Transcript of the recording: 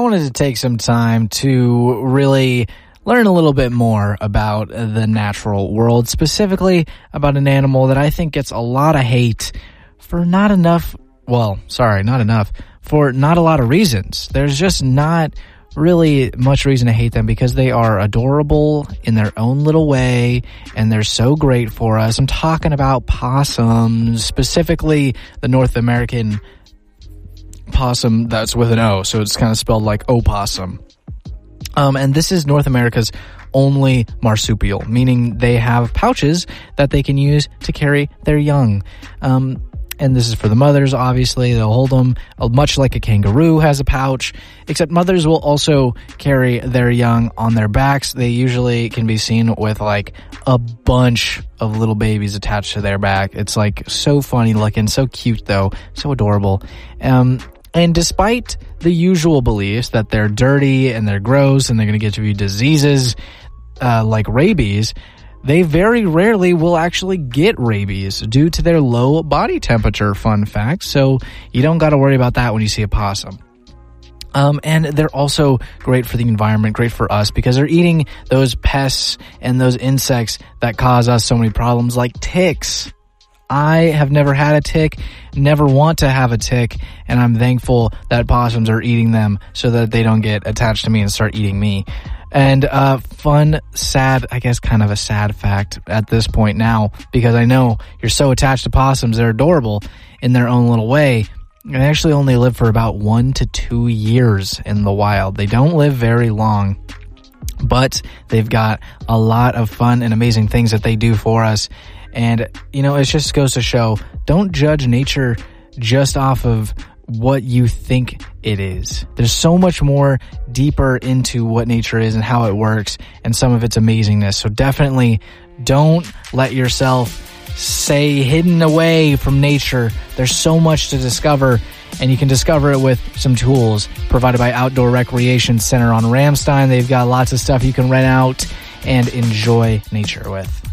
wanted to take some time to really learn a little bit more about the natural world, specifically about an animal that I think gets a lot of hate for not a lot of reasons. There's just not really much reason to hate them because they are adorable in their own little way and they're so great for us. I'm talking about possums, specifically the North American possum that's with an O, so it's kind of spelled like opossum. And this is North America's only marsupial, meaning they have pouches that they can use to carry their young. And this is for the mothers, obviously. They'll hold them much like a kangaroo has a pouch, except mothers will also carry their young on their backs. They usually can be seen with like a bunch of little babies attached to their back. It's like so funny looking, so cute though, so adorable. And despite the usual beliefs that they're dirty and they're gross and they're going to get you diseases like rabies, they very rarely will actually get rabies due to their low body temperature, fun fact. So you don't got to worry about that when you see a possum. And they're also great for the environment, great for us, because they're eating those pests and those insects that cause us so many problems, like ticks. I have never had a tick, never want to have a tick, and I'm thankful that possums are eating them so that they don't get attached to me and start eating me. And fun, sad, I guess kind of a sad fact at this point now, because I know you're so attached to possums. They're adorable in their own little way. They actually only live for about 1 to 2 years in the wild. They don't live very long, but they've got a lot of fun and amazing things that they do for us. And, you know, it just goes to show, don't judge nature just off of what you think it is. There's so much more deeper into what nature is and how it works and some of its amazingness. So definitely don't let yourself stay hidden away from nature. There's so much to discover, and you can discover it with some tools provided by Outdoor Recreation Center on Ramstein. They've got lots of stuff you can rent out and enjoy nature with.